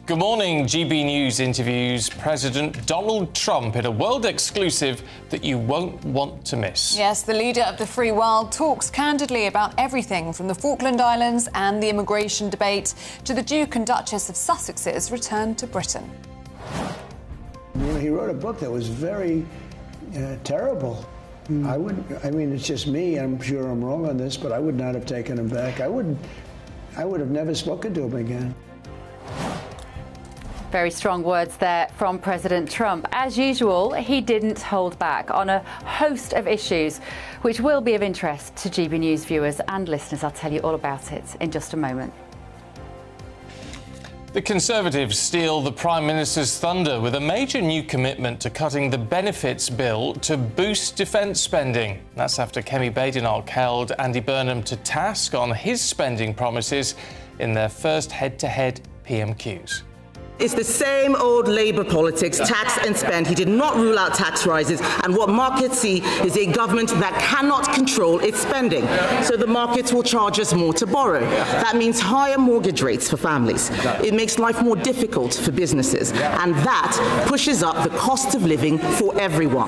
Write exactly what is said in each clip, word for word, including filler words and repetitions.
Good morning. G B News interviews President Donald Trump in a world exclusive that you won't want to miss. Yes, the leader of the free world talks candidly about everything from the Falkland Islands and the immigration debate to the Duke and Duchess of Sussex's return to Britain. You know, he wrote a book that was very uh, terrible. Mm. I wouldn't, I mean, it's just me. I'm sure I'm wrong on this, but I would not have taken him back. I wouldn't, I would have never spoken to him again. Very strong words there from President Trump. As usual, he didn't hold back on a host of issues which will be of interest to G B News viewers and listeners. I'll tell you all about it in just a moment. The Conservatives steal the Prime Minister's thunder with a major new commitment to cutting the benefits bill to boost defence spending. That's after Kemi Badenoch held Andy Burnham to task on his spending promises in their first head-to-head P M Qs. It's the same old Labour politics, tax and spend. He did not rule out tax rises, and what markets see is a government that cannot control its spending. So the markets will charge us more to borrow. That means higher mortgage rates for families. It makes life more difficult for businesses, and that pushes up the cost of living for everyone.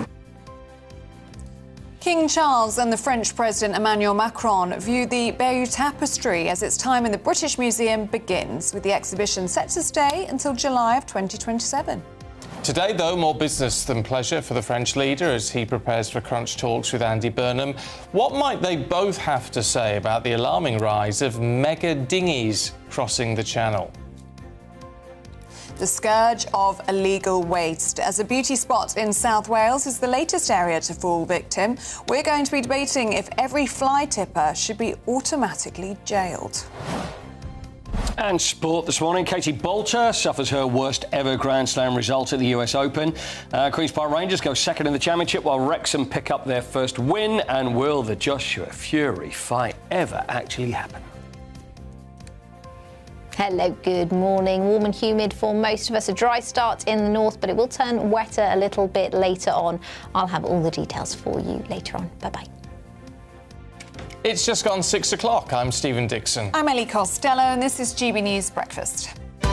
King Charles and the French President Emmanuel Macron view the Bayeux Tapestry as its time in the British Museum begins, with the exhibition set to stay until July of twenty twenty-seven. Today, though, more business than pleasure for the French leader as he prepares for crunch talks with Andy Burnham. What might they both have to say about the alarming rise of mega dinghies crossing the Channel? The scourge of illegal waste. As a beauty spot in South Wales is the latest area to fall victim, we're going to be debating if every fly tipper should be automatically jailed. And sport this morning, Katie Boulter suffers her worst ever Grand Slam result at the U S Open. Uh, Queen's Park Rangers go second in the championship while Wrexham pick up their first win. And will the Joshua Fury fight ever actually happen? Hello, good morning. Warm and humid for most of us. A dry start in the north, but it will turn wetter a little bit later on. I'll have all the details for you later on. Bye-bye. It's just gone six o'clock. I'm Stephen Dixon. I'm Ellie Costello, and this is G B News Breakfast.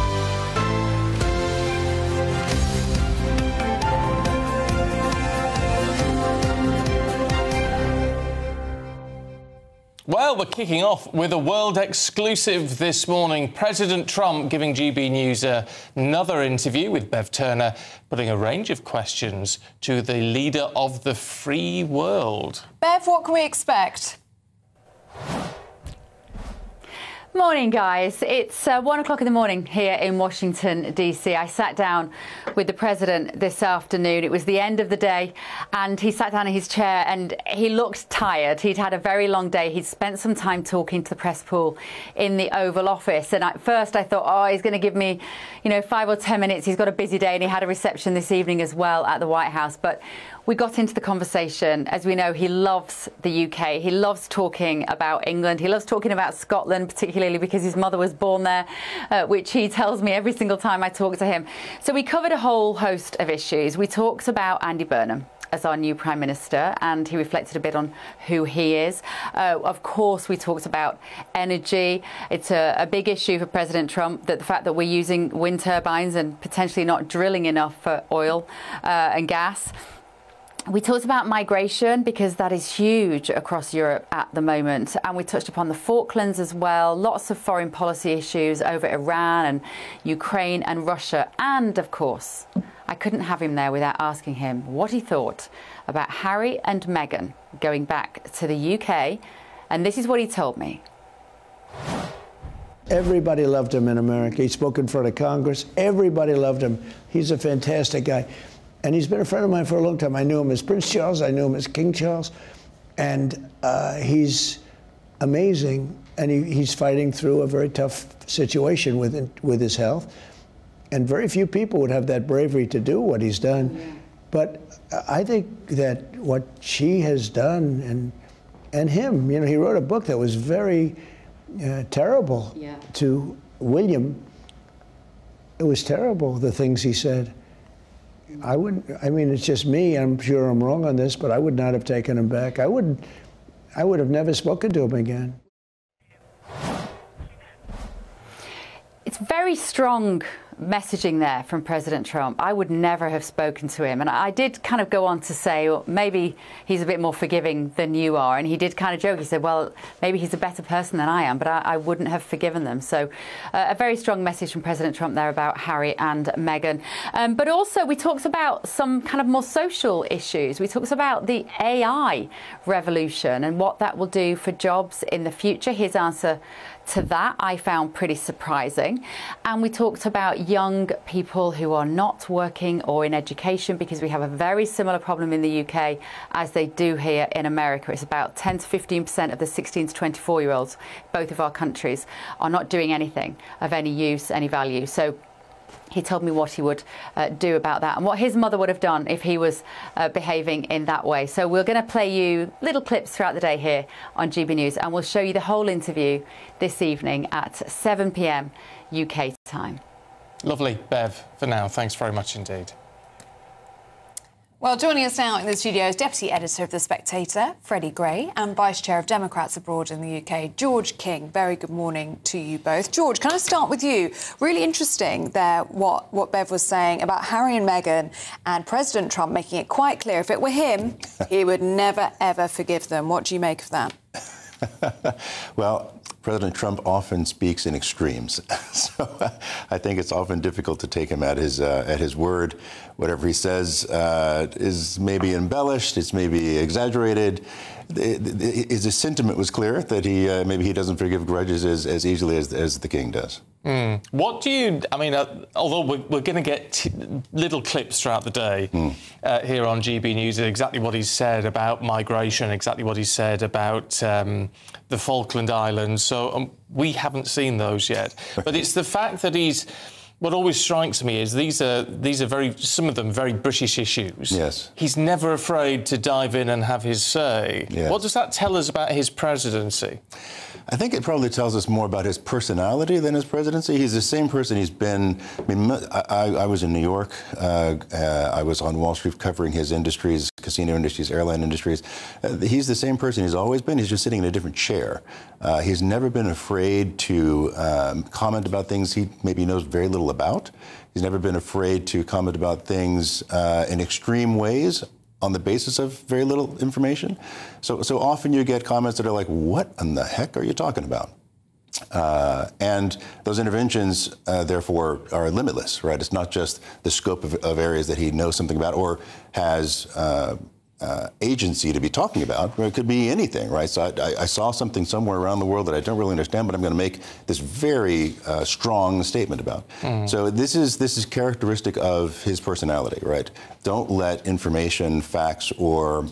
Well, we're kicking off with a world exclusive this morning. President Trump giving G B News uh, another interview with Bev Turner, putting a range of questions to the leader of the free world. Bev, what can we expect? Morning, guys. It's uh, one o'clock in the morning here in Washington, D C. I sat down with the president this afternoon. It was the end of the day, and he sat down in his chair and he looked tired. He'd had a very long day. He'd spent some time talking to the press pool in the Oval Office. And at first I thought, oh, he's going to give me, you know, five or ten minutes. He's got a busy day, and he had a reception this evening as well at the White House. But we got into the conversation. As we know, he loves the U K. He loves talking about England. He loves talking about Scotland, particularly because his mother was born there, uh, which he tells me every single time I talk to him. So we covered a whole host of issues. We talked about Andy Burnham as our new Prime Minister, and he reflected a bit on who he is. Uh, of course, we talked about energy. It's a, a big issue for President Trump, that the fact that we're using wind turbines and potentially not drilling enough for oil uh, and gas. We talked about migration, because that is huge across Europe at the moment. And we touched upon the Falklands as well. Lots of foreign policy issues over Iran and Ukraine and Russia. And, of course, I couldn't have him there without asking him what he thought about Harry and Meghan going back to the U K. And this is what he told me. Everybody loved him in America. He spoke in front of Congress. Everybody loved him. He's a fantastic guy. And he's been a friend of mine for a long time. I knew him as Prince Charles. I knew him as King Charles. And uh, he's amazing. And he, he's fighting through a very tough situation with, with his health. And very few people would have that bravery to do what he's done. Yeah. But I think that what she has done, and, and him, you know, he wrote a book that was very uh, terrible yeah. to William. It was terrible, the things he said. I wouldn't, I mean, it's just me. I'm sure I'm wrong on this, but I would not have taken him back. I would, I would have never spoken to him again. It's very strong messaging there from President Trump. I would never have spoken to him. And I did kind of go on to say, well, maybe he's a bit more forgiving than you are. And he did kind of joke. He said, well, maybe he's a better person than I am, but I, I wouldn't have forgiven them. So uh, a very strong message from President Trump there about Harry and Meghan. Um, but also we talked about some kind of more social issues. We talked about the A I revolution and what that will do for jobs in the future. His answer to that I found pretty surprising. And we talked about young people who are not working or in education, because we have a very similar problem in the U K as they do here in America. It's about ten to fifteen percent of the sixteen to twenty-four year olds, both of our countries, are not doing anything of any use, any value. So he told me what he would uh, do about that and what his mother would have done if he was uh, behaving in that way. So we're going to play you little clips throughout the day here on G B News, and we'll show you the whole interview this evening at seven p m U K time. Lovely, Bev, for now. Thanks very much indeed. Well, joining us now in the studio is Deputy Editor of The Spectator, Freddie Gray, and Vice Chair of Democrats Abroad in the U K, George King. Very good morning to you both. George, can I start with you? Really interesting there what, what Bev was saying about Harry and Meghan and President Trump making it quite clear if it were him, he would never, ever forgive them. What do you make of that? Well, President Trump often speaks in extremes, so uh, I think it's often difficult to take him at his uh, at his word. Whatever he says uh, is maybe embellished, it's maybe exaggerated. His sentiment was clear that he uh, maybe he doesn't forgive grudges as, as easily as, as the king does. Mm. What do you, I mean, uh, although we're, we're going to get t little clips throughout the day mm. uh, here on G B News, exactly what he's said about migration, exactly what he said about um, the Falkland Islands. So um, we haven't seen those yet. But it's the fact that he's, what always strikes me is these are, these are very, some of them very British issues. Yes. He's never afraid to dive in and have his say. Yes. What does that tell us about his presidency? I think it probably tells us more about his personality than his presidency. He's the same person he's been. I mean, I, I was in New York. Uh, uh, I was on Wall Street covering his industries, casino industries, airline industries. Uh, he's the same person he's always been. He's just sitting in a different chair. Uh, he's never been afraid to um, comment about things he maybe knows very little about. He's never been afraid to comment about things uh, in extreme ways on the basis of very little information. So, so often you get comments that are like, what in the heck are you talking about? Uh, and those interventions, uh, therefore, are limitless, right? It's not just the scope of, of areas that he knows something about or has uh, uh, agency to be talking about. It could be anything, right? So I, I saw something somewhere around the world that I don't really understand, but I'm going to make this very uh, strong statement about. Mm. So this is this is characteristic of his personality, right? Don't let information, facts, or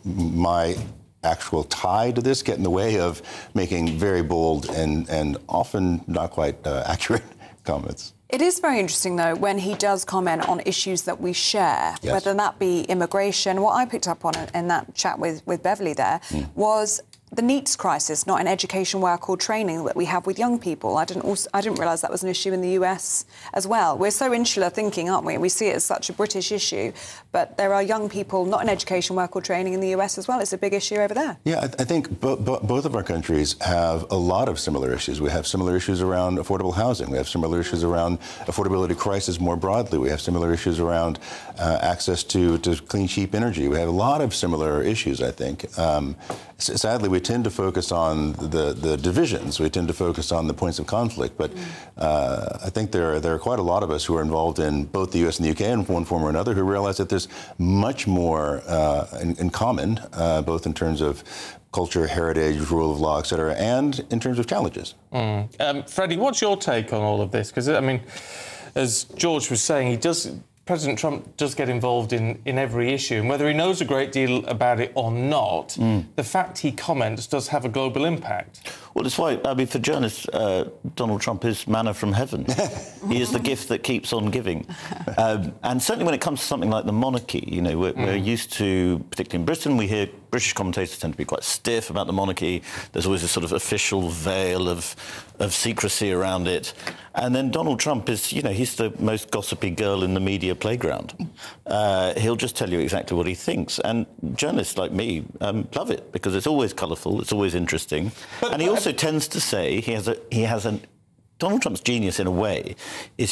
my actual tie to this get in the way of making very bold and, and often not quite uh, accurate comments. It is very interesting, though, when he does comment on issues that we share, yes. whether that be immigration. What I picked up on in that chat with, with Beverly there mm. was the NEETs crisis, not in education, work or training, that we have with young people. I didn't also, I didn't realise that was an issue in the U S as well. We're so insular thinking, aren't we? We see it as such a British issue, but there are young people not in education, work or training in the U S as well. It's a big issue over there. Yeah, I, I think bo bo both of our countries have a lot of similar issues. We have similar issues around affordable housing. We have similar issues around affordability crisis more broadly. We have similar issues around uh, access to, to clean, cheap energy. We have a lot of similar issues, I think. Um, sadly, we tend to focus on the, the divisions. We tend to focus on the points of conflict. But uh, I think there are, there are quite a lot of us who are involved in both the U S and the U K in one form or another who realize that there's much more uh, in, in common, uh, both in terms of culture, heritage, rule of law, et cetera, and in terms of challenges. Mm. Um, Freddie, what's your take on all of this? Because, I mean, as George was saying, he does... President Trump does get involved in, in every issue, and whether he knows a great deal about it or not, mm. the fact he comments does have a global impact. Well, it's why, I mean, for journalists, uh, Donald Trump is manna from heaven. He is the gift that keeps on giving. Um, and certainly when it comes to something like the monarchy, you know, we're, mm. we're used to, particularly in Britain, we hear British commentators tend to be quite stiff about the monarchy. There's always a sort of official veil of, of secrecy around it. And then Donald Trump is, you know, he's the most gossipy girl in the media playground. Uh, he'll just tell you exactly what he thinks. And journalists like me um, love it because it's always colourful, it's always interesting. But, and he also tends to say he has a he has an Donald Trump's genius in a way is his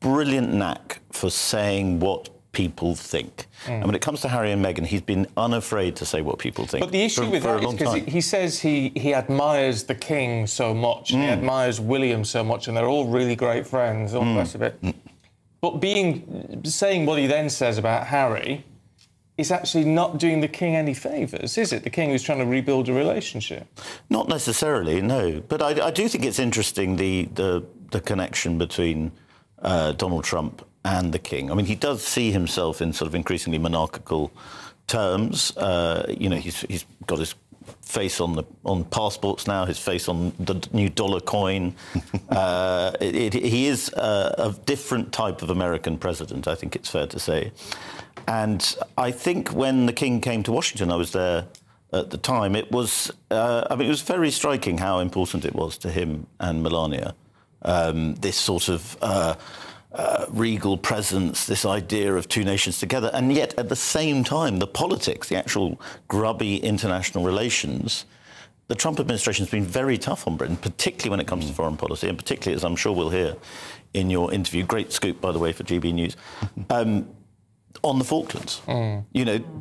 brilliant knack for saying what people think. Mm. And when it comes to Harry and Meghan, he's been unafraid to say what people think. But the issue for, with for that is because he says he, he admires the King so much, mm. and he admires William so much, and they're all really great friends, all mm. the rest of it. Mm. But being saying what he then says about Harry is actually not doing the King any favours, is it? The King who's trying to rebuild a relationship. Not necessarily, no. But I, I do think it's interesting, the, the, the connection between uh, Donald Trump and the King. I mean, he does see himself in sort of increasingly monarchical terms. Uh, you know, he's, he's got his face on the on passports now, his face on the new dollar coin. uh, it, it, he is a, a different type of American president, I think it's fair to say. And I think when the King came to Washington, I was there at the time, it was, uh, I mean, it was very striking how important it was to him and Melania. Um, this sort of uh, uh, regal presence, this idea of two nations together, and yet at the same time, the politics, the actual grubby international relations, the Trump administration has been very tough on Britain, particularly when it comes to foreign policy, and particularly, as I'm sure we'll hear in your interview, great scoop, by the way, for G B News, um, on the Falklands. Mm. You know,